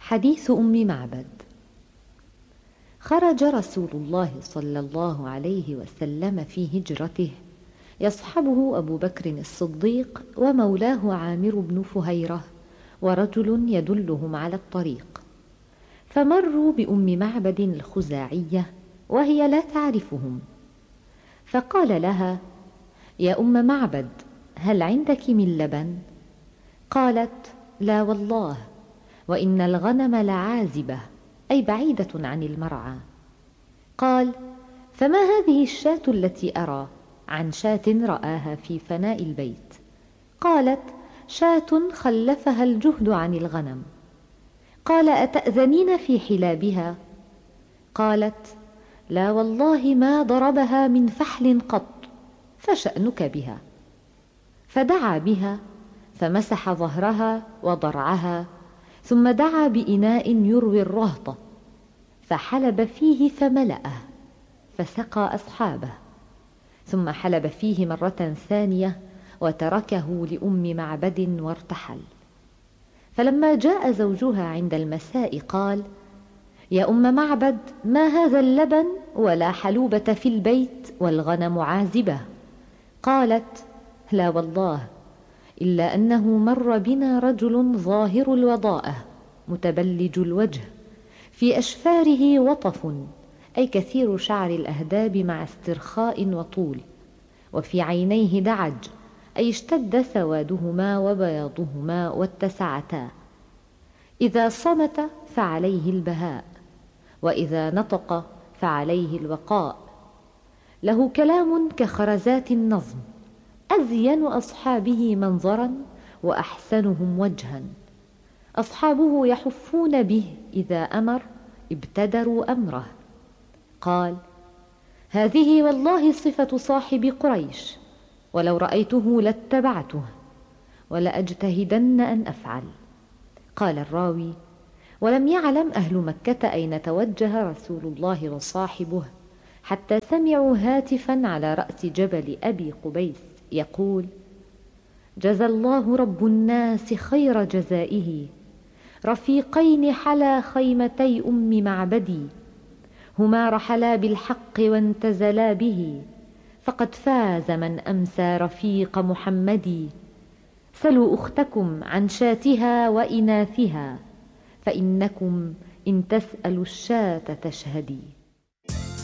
حديث أم معبد. خرج رسول الله صلى الله عليه وسلم في هجرته يصحبه أبو بكر الصديق ومولاه عامر بن فهيرة ورجل يدلهم على الطريق، فمروا بأم معبد الخزاعية وهي لا تعرفهم، فقال لها: يا أم معبد، هل عندك من لبن؟ قالت: لا والله، وإن الغنم لعازبة، أي بعيدة عن المرعى. قال: فما هذه الشاة التي أرى؟ عن شاة رآها في فناء البيت. قالت: شاة خلفها الجهد عن الغنم. قال: أتأذنين في حلابها؟ قالت: لا والله ما ضربها من فحل قط، فشأنك بها. فدعا بها فمسح ظهرها وضرعها، ثم دعا بإناء يروي الرهط فحلب فيه فملأه فسقى أصحابه، ثم حلب فيه مرة ثانية وتركه لأم معبد وارتحل. فلما جاء زوجها عند المساء قال: يا أم معبد، ما هذا اللبن ولا حلوبة في البيت والغنم عازبة؟ قالت: لا والله، إلا أنه مر بنا رجل ظاهر الوضاءة متبلج الوجه، في أشفاره وطف، أي كثير شعر الأهداب مع استرخاء وطول، وفي عينيه دعج، أي اشتد سوادهما وبياضهما واتسعتا. إذا صمت فعليه البهاء، وإذا نطق فعليه الوقاء. له كلام كخرزات النظم، أزين أصحابه منظرا وأحسنهم وجها. أصحابه يحفون به إذا أمر ابتدروا أمره. قال: هذه والله صفة صاحب قريش، ولو رأيته لاتبعته ولأجتهدن أن أفعل. قال الراوي: ولم يعلم أهل مكة أين توجه رسول الله وصاحبه، حتى سمعوا هاتفا على رأس جبل أبي قبيس يقول: جزى الله رب الناس خير جزائه، رفيقين حلا خيمتي أم معبدي، هما رحلا بالحق وانتزلا به، فقد فاز من أمسى رفيق محمد. سلوا أختكم عن شاتها وإناثها، فإنكم إن تسألوا الشاة تشهدي.